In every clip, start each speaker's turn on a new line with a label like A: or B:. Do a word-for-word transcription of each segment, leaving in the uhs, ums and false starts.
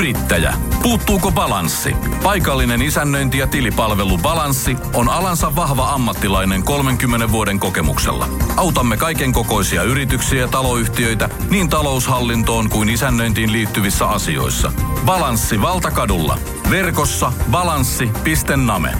A: Yrittäjä. Puuttuuko balanssi? Paikallinen isännöinti ja tilipalvelu Balanssi on alansa vahva ammattilainen kolmenkymmenen vuoden kokemuksella. Autamme kaiken kokoisia yrityksiä ja taloyhtiöitä niin taloushallintoon kuin isännöintiin liittyvissä asioissa. Balanssi Valtakadulla. Verkossa balanssi piste name.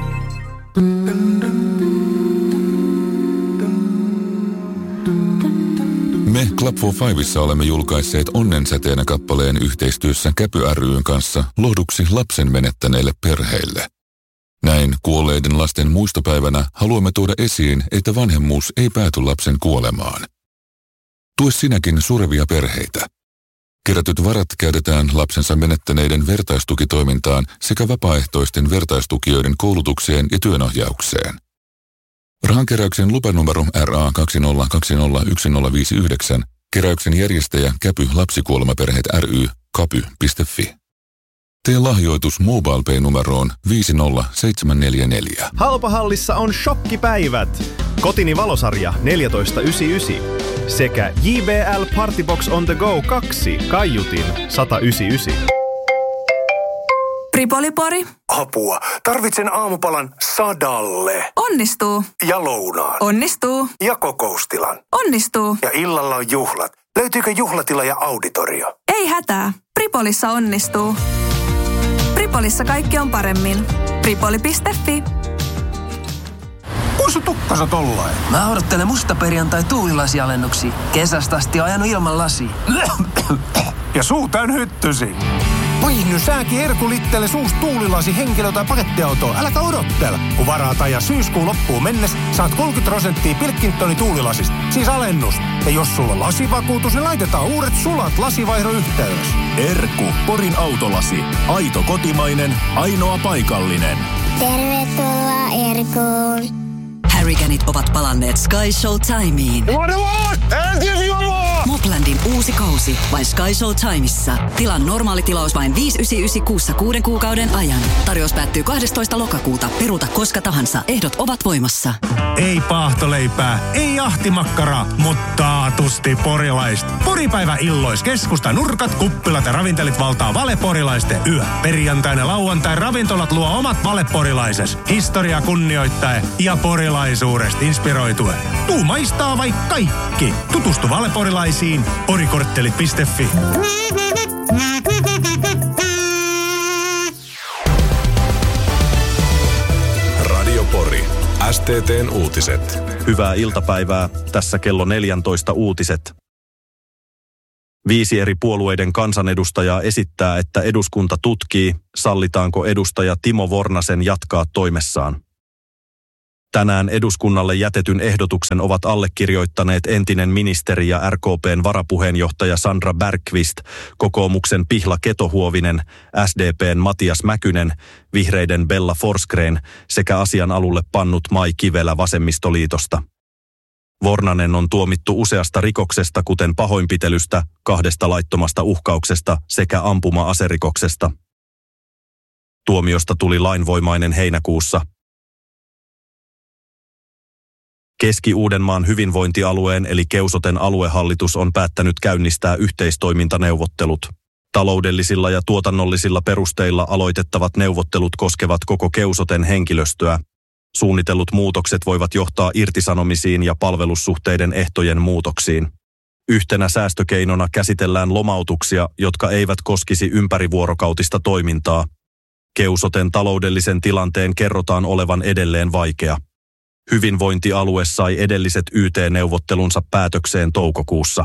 B: Me Club for Fiveissa olemme julkaisseet Onnensäteenä kappaleen yhteistyössä Käpy ry:n kanssa lohduksi lapsen menettäneille perheille. Näin kuolleiden lasten muistopäivänä haluamme tuoda esiin, että vanhemmuus ei pääty lapsen kuolemaan. Tue sinäkin surevia perheitä. Kerätyt varat käytetään lapsensa menettäneiden vertaistukitoimintaan sekä vapaaehtoisten vertaistukijoiden koulutukseen ja työnohjaukseen. Rahankeräyksen lupanumero R A kaksi nolla kaksi nolla yksi nolla viisi yhdeksän, keräyksen järjestäjä Käpy Lapsikuolemaperheet ry, kapy piste fi. Tee lahjoitus MobilePay-numeroon viisi nolla seitsemän neljä neljä.
C: Halpahallissa on shokkipäivät. Kotini valosarja neljätoista yhdeksänkymmentäyhdeksän sekä J B L Partybox on the go kaksi kaiutin sata yhdeksänkymmentäyhdeksän.
D: Ripolipori.
E: Apua. Tarvitsen aamupalan sadalle.
D: Onnistuu.
E: Ja lounaan.
D: Onnistuu.
E: Ja kokoustilan.
D: Onnistuu.
E: Ja illalla on juhlat. Löytyykö juhlatila ja auditorio?
D: Ei hätää. Pripolissa onnistuu. Pripolissa kaikki on paremmin. Pripoli piste fi.
E: Kuinka tukkasa tollain?
F: Mä odottelen mustaperjantai tuulilasialennuksia. Kesästä asti ajanut ilman lasia.
E: Ja suu täyn hyttysi. Vaihdy sääkin Erkku Littelle suus tuulilasi henkilö- tai pakettiautoon. Äläkä odottele. Kun varataan ja syyskuun loppuun mennessä, saat kolmekymmentä prosenttia Pilkingtonin tuulilasista. Siis alennus. Ja jos sulla on lasivakuutus, niin laitetaan uudet sulat lasivaihdon yhteydessä.
G: Erkku, Porin autolasi. Aito kotimainen, ainoa paikallinen.
H: Tervetuloa Erkuun.
I: Harriganit ovat palanneet Sky Showtimeen. Moplandin uusi kausi vain Sky Showtimeissa. Tilan normaali tilaus vain viisi yhdeksänkymmentäyhdeksän kuussa kuuden kuukauden ajan. Tarjous päättyy kahdestoista lokakuuta. Peruuta koska tahansa. Ehdot ovat voimassa.
J: Ei paahtoleipää, ei jahtimakkaraa, mutta taatusti porilaista. Poripäivä illois. Keskusta nurkat, kuppilat ja ravintelit valtaa valeporilaisten yö. Perjantaina lauantai ravintolat luo omat valeporilaises. Historia kunnioittaen ja porilaisuudesta inspiroituen. Tuu maistaa vaikka kaikki. Tutustu valeporilaisiin porikorttelit piste fi.
G: Radio Pori. S T T:n uutiset.
K: Hyvää iltapäivää. Tässä kello neljätoista uutiset. Viisi eri puolueiden kansanedustajaa esittää, että eduskunta tutkii, sallitaanko edustaja Timo Vornasen jatkaa toimessaan. Tänään eduskunnalle jätetyn ehdotuksen ovat allekirjoittaneet entinen ministeri ja R K P:n varapuheenjohtaja Sandra Bergqvist, kokoomuksen Pihla Keto-Huovinen, S D P:n Matias Mäkynen, vihreiden Bella Forsgren sekä asian alulle pannut Mai Kivelä vasemmistoliitosta. Vornanen on tuomittu useasta rikoksesta, kuten pahoinpitelystä, kahdesta laittomasta uhkauksesta sekä ampuma-aserikoksesta. Tuomiosta tuli lainvoimainen heinäkuussa. Keski-Uudenmaan hyvinvointialueen eli Keusoten aluehallitus on päättänyt käynnistää yhteistoimintaneuvottelut. Taloudellisilla ja tuotannollisilla perusteilla aloitettavat neuvottelut koskevat koko Keusoten henkilöstöä. Suunnitellut muutokset voivat johtaa irtisanomisiin ja palvelussuhteiden ehtojen muutoksiin. Yhtenä säästökeinona käsitellään lomautuksia, jotka eivät koskisi ympärivuorokautista toimintaa. Keusoten taloudellisen tilanteen kerrotaan olevan edelleen vaikea. Hyvinvointialue sai edelliset Y T-neuvottelunsa päätökseen toukokuussa.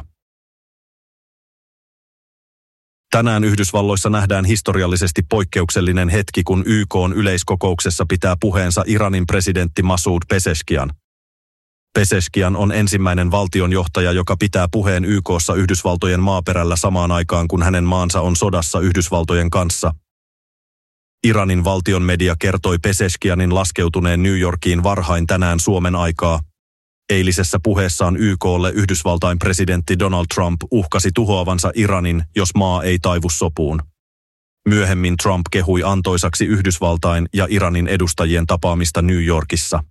K: Tänään Yhdysvalloissa nähdään historiallisesti poikkeuksellinen hetki, kun Y K:n yleiskokouksessa pitää puheensa Iranin presidentti Masoud Pezeshkian. Pezeshkian on ensimmäinen valtionjohtaja, joka pitää puheen Y K:ssa Yhdysvaltojen maaperällä samaan aikaan, kun hänen maansa on sodassa Yhdysvaltojen kanssa. Iranin valtion media kertoi Pezeshkianin laskeutuneen New Yorkiin varhain tänään Suomen aikaa. Eilisessä puheessaan Y K:lle Yhdysvaltain presidentti Donald Trump uhkasi tuhoavansa Iranin, jos maa ei taivu sopuun. Myöhemmin Trump kehui antoisaksi Yhdysvaltain ja Iranin edustajien tapaamista New Yorkissa.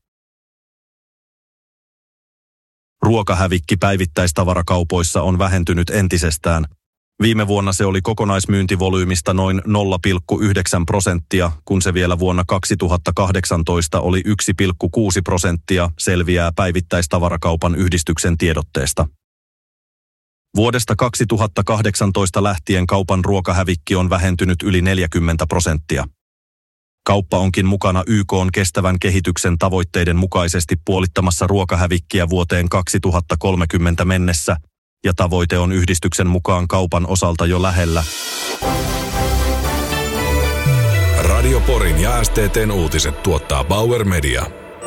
K: Ruokahävikki päivittäistavarakaupoissa on vähentynyt entisestään. Viime vuonna se oli kokonaismyyntivolyymista noin nolla pilkku yhdeksän prosenttia, kun se vielä vuonna kaksituhattakahdeksantoista oli yksi pilkku kuusi prosenttia, selviää Päivittäistavarakaupan yhdistyksen tiedotteesta. Vuodesta kaksituhattakahdeksantoista lähtien kaupan ruokahävikki on vähentynyt yli neljäkymmentä prosenttia. Kauppa onkin mukana Y K:n kestävän kehityksen tavoitteiden mukaisesti puolittamassa ruokahävikkiä vuoteen kaksituhattakolmekymmentä mennessä, ja tavoite on yhdistyksen mukaan kaupan osalta jo lähellä.
G: Radio Porin ja S T T:n uutiset tuottaa Bauer Media.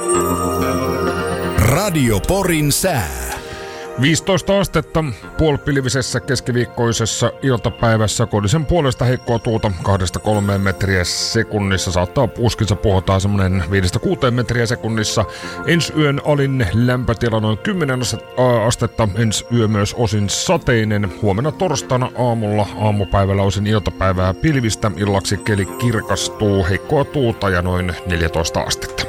L: Radio Porin sää.
M: viisitoista astetta puolipilvisessä keskiviikkoisessa iltapäivässä, kodisen puolesta heikkoa tuulta kahdesta kolmeen metriä sekunnissa. Saattaa puskissa puhutaan semmonen viidestä kuuteen metriä sekunnissa. Ensi yön alin lämpötila noin kymmenen astetta. Ensi yö myös osin sateinen. Huomenna torstaina aamulla aamupäivällä osin iltapäivää pilvistä. Illaksi keli kirkastuu, heikkoa tuulta ja noin neljätoista astetta.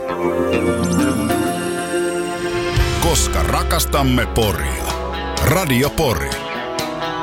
L: Koska rakastamme Poria. Radio Pori.